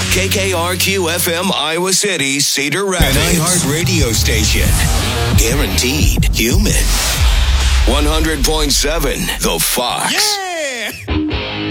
KKRQ FM Iowa City, Cedar Rapids. An iHeart radio station. Guaranteed human. 100.7 The Fox. Yeah!